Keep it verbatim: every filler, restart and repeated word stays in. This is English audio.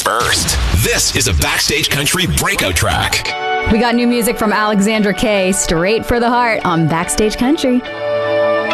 first. This is a Backstage Country breakout track. We got new music from Alexandra Kay, Straight for the Heart on Backstage Country.